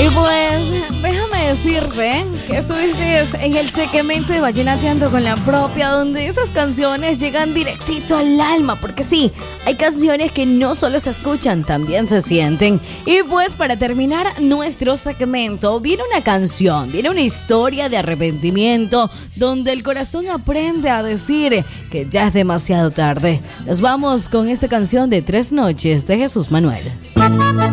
pues, déjame decirte que estuviste en el segmento de Vallenateando con la propia, donde esas canciones llegan directito al alma, porque sí, hay canciones que no solo se escuchan, también se sienten. Y pues para terminar nuestro segmento, viene una canción, viene una historia de arrepentimiento, donde el corazón aprende a decir que ya es demasiado tarde. Nos vamos con esta canción de 3 noches de Jesús Manuel.